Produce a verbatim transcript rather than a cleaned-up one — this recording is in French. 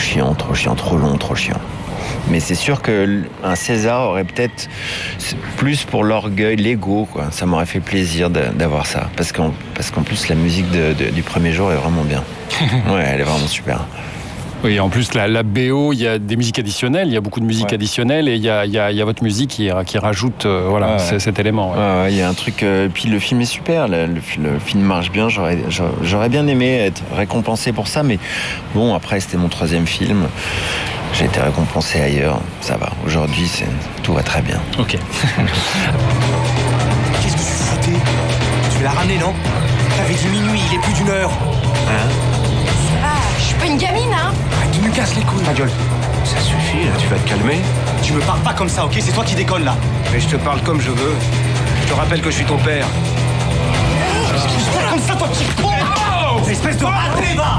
chiant, trop chiant, trop long, trop chiant. Mais c'est sûr qu'un César aurait peut-être plus pour l'orgueil, l'ego, quoi. Ça m'aurait fait plaisir de, d'avoir ça. Parce qu'en, parce qu'en plus, la musique de, de, du premier jour est vraiment bien. Ouais, elle est vraiment super. Oui, en plus, la, la B O, il y a des musiques additionnelles, il y a beaucoup de musiques ouais. additionnelles, et il y a, il y a, il y a votre musique qui, qui rajoute euh, voilà, ouais, ouais. cet élément. Ouais. Ouais, ouais, il y a un truc... Euh, puis le film est super, le, le, le film marche bien, j'aurais, j'aurais bien aimé être récompensé pour ça, mais bon, après, c'était mon troisième film. J'ai été récompensé ailleurs, ça va. Aujourd'hui, c'est, tout va très bien. Ok. Qu'est-ce que tu foutais ? Tu l'as ramené, non ? T'avais dit minuit, il est plus d'une heure. Hein ? Je suis pas une gamine, hein. Arrête, tu nous casses les couilles, ma gueule. Ça suffit, là, tu vas te calmer. Tu me parles pas comme ça, ok ? C'est toi qui déconnes, là. Mais je te parle comme je veux. Je te rappelle que je suis ton père. Hey, je te comme ça, toi, petit con. Oh ! Espèce de raté, va !